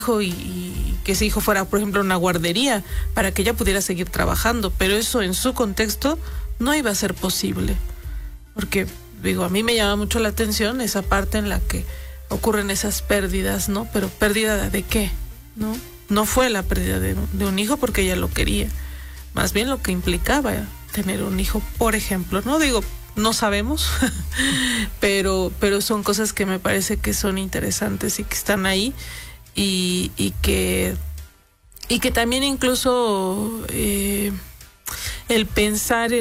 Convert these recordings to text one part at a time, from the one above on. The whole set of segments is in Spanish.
y que ese hijo fuera, por ejemplo, a una guardería para que ella pudiera seguir trabajando, pero eso en su contexto no iba a ser posible, porque, digo, a mí me llama mucho la atención esa parte en la que ocurren esas pérdidas, ¿no? Pero pérdida de qué, ¿no? No fue la pérdida de un hijo porque ella lo quería, más bien lo que implicaba tener un hijo, por ejemplo, ¿no? Digo, no sabemos, pero son cosas que me parece que son interesantes y que están ahí y que también incluso el pensar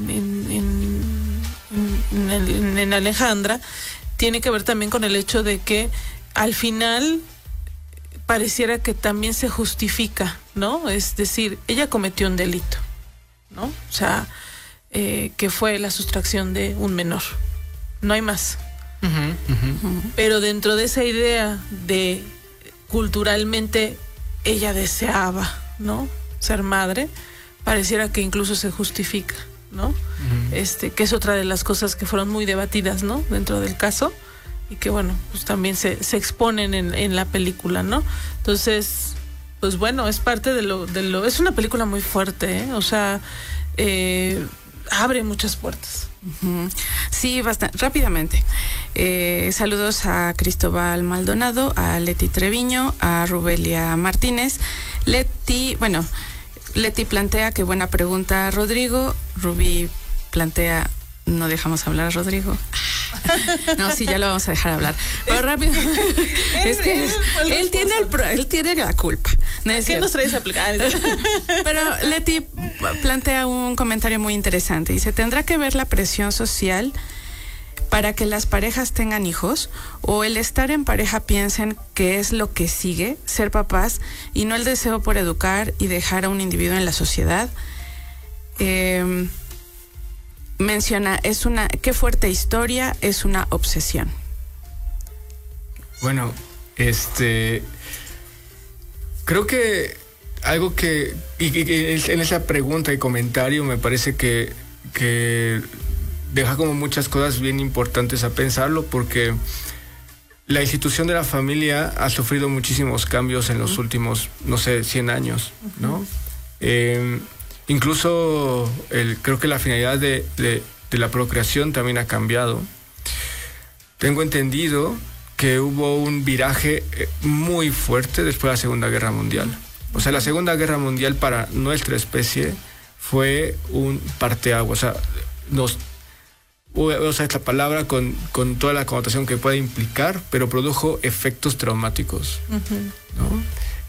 en Alejandra tiene que ver también con el hecho de que al final pareciera que también se justifica, ¿no? Es decir, ella cometió un delito, ¿no? O sea, que fue la sustracción de un menor. No hay más. Pero dentro de esa idea de culturalmente ella deseaba, ¿no? Ser madre, pareciera que incluso se justifica, ¿no? Que es otra de las cosas que fueron muy debatidas, ¿no? Dentro del caso y que, bueno, pues también se exponen en la película, ¿no? Entonces, pues bueno, es parte de lo es una película muy fuerte, ¿eh? O sea, abre muchas puertas. Sí, bastante rápidamente. Saludos a Cristóbal Maldonado, a Leti Treviño, a Rubelia Martínez. Leti plantea que buena pregunta, Rodrigo. Rubí plantea, no dejamos hablar a Rodrigo. No, sí, ya lo vamos a dejar hablar. Pero rápido. Es que él tiene la culpa. ¿No es ¿Qué nos traes a aplicar? Pero Leti plantea un comentario muy interesante. Dice, ¿tendrá que ver la presión social para que las parejas tengan hijos? ¿O el estar en pareja piensen que es lo que sigue, ser papás, y no el deseo por educar y dejar a un individuo en la sociedad? Menciona, qué fuerte historia, es una obsesión. Bueno, creo que algo que en esa pregunta y comentario me parece que deja como muchas cosas bien importantes a pensarlo, porque la institución de la familia ha sufrido muchísimos cambios en los últimos, no sé, 100 años, ¿no? Incluso creo que la finalidad de la procreación también ha cambiado. Tengo entendido que hubo un viraje muy fuerte después de la Segunda Guerra Mundial. O sea, la Segunda Guerra Mundial para nuestra especie fue un parteaguas. Voy a usar esta palabra con toda la connotación que puede implicar, pero produjo efectos traumáticos, ¿no?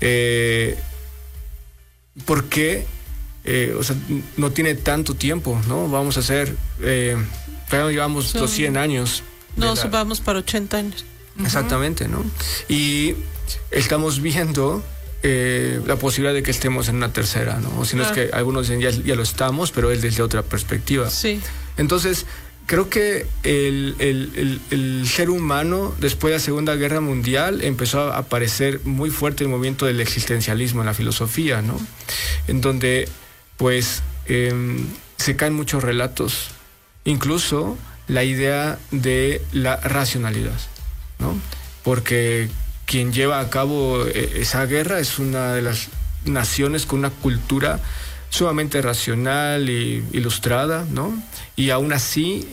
¿Por qué? O sea, no tiene tanto tiempo, ¿no? Vamos a hacer, llevamos los 100 años. No, vamos para 80 años. Exactamente, ¿no? Y estamos viendo la posibilidad de que estemos en una tercera, ¿no? O si no, es que algunos dicen ya lo estamos, pero es desde otra perspectiva. Sí. Entonces, creo que el ser humano, después de la Segunda Guerra Mundial, empezó a aparecer muy fuerte el movimiento del existencialismo en la filosofía, ¿no? En donde pues se caen muchos relatos, incluso la idea de la racionalidad, ¿no? Porque quien lleva a cabo esa guerra es una de las naciones con una cultura sumamente racional e ilustrada, ¿no? Y aún así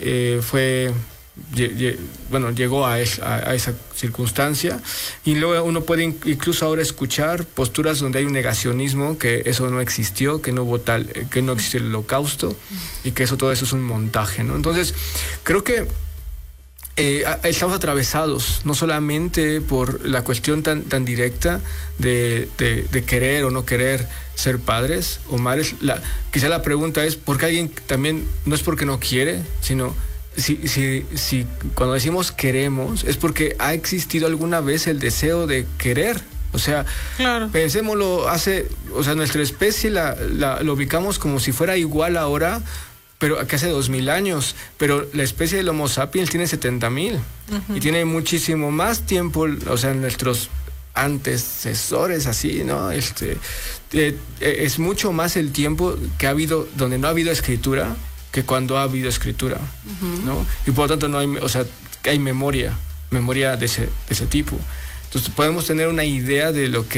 llegó a esa circunstancia, y luego uno puede incluso ahora escuchar posturas donde hay un negacionismo, que eso no existió, que no hubo que no existió el Holocausto y que todo eso es un montaje, ¿no? Entonces, creo que estamos atravesados no solamente por la cuestión tan directa de querer o no querer ser padres o madres. Quizá la pregunta es ¿por qué alguien también no es porque no quiere, sino si cuando decimos queremos es porque ha existido alguna vez el deseo de querer? O sea, claro. Pensémoslo, nuestra especie lo ubicamos como si fuera igual ahora, pero que hace 2000 años, pero la especie del Homo sapiens tiene 70,000 y tiene muchísimo más tiempo, o sea, nuestros antecesores, así, ¿no? Es mucho más el tiempo que ha habido donde no ha habido escritura que cuando ha habido escritura, ¿no? Y por lo tanto no hay, hay memoria de ese tipo. Entonces podemos tener una idea de lo que